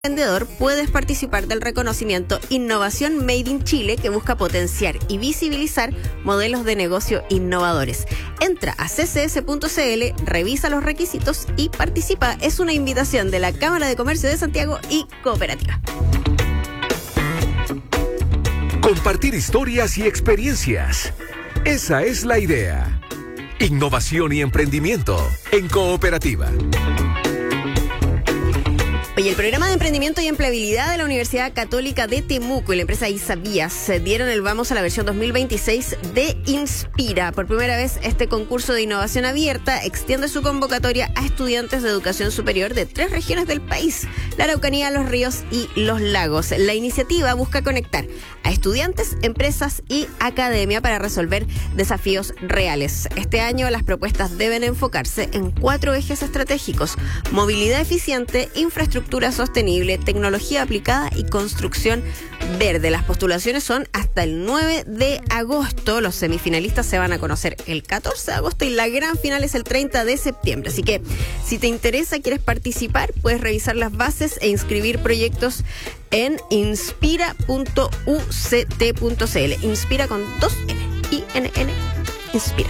Emprendedor, puedes participar del reconocimiento Innovación Made in Chile, que busca potenciar y visibilizar modelos de negocio innovadores. Entra a ccs.cl, revisa los requisitos y participa. Es una invitación de la Cámara de Comercio de Santiago y Cooperativa. Compartir historias y experiencias. Esa es la idea. Innovación y emprendimiento en Cooperativa. Oye, el programa de emprendimiento y empleabilidad de la Universidad Católica de Temuco y la empresa Isavías se dieron el vamos a la versión 2026 de Inspira. Por primera vez, este concurso de innovación abierta extiende su convocatoria a estudiantes de educación superior de 3 regiones del país: la Araucanía, los Ríos y los Lagos. La iniciativa busca conectar a estudiantes, empresas y academia para resolver desafíos reales. Este año las propuestas deben enfocarse en 4 ejes estratégicos: movilidad eficiente, infraestructura sostenible, tecnología aplicada y construcción verde. Las postulaciones son hasta el 9 de agosto. Los semifinalistas se van a conocer el 14 de agosto y la gran final es el 30 de septiembre. Así que si te interesa, quieres participar, puedes revisar las bases e inscribir proyectos en inspira.uct.cl. Inspira con 2 N. I-N-N. Inspira.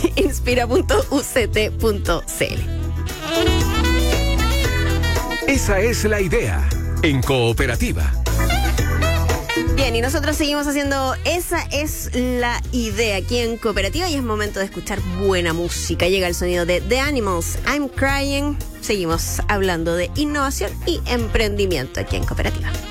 Inspira.uct.cl. Esa es la idea en Cooperativa. Bien, y nosotros seguimos haciendo Esa es la idea aquí en Cooperativa y es momento de escuchar buena música. Llega el sonido de The Animals, I'm Crying. Seguimos hablando de innovación y emprendimiento aquí en Cooperativa.